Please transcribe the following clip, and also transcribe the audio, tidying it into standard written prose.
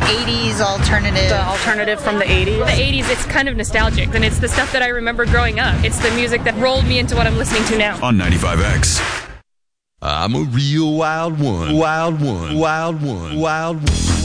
80s alternative. The alternative from the 80s. The 80s, it's kind of nostalgic, and it's the stuff that I remember growing up. It's the music that rolled me into what I'm listening to now. On 95X. I'm a real wild one. Wild one. Wild one. Wild one.